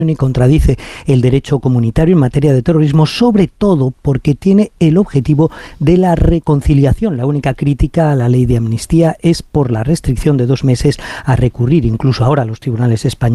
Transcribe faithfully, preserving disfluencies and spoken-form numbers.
y contradice el derecho comunitario en materia de terrorismo, sobre todo porque tiene el objetivo de la reconciliación. La única crítica a la ley de amnistía es por la restricción de dos meses a recurrir incluso ahora a los tribunales españoles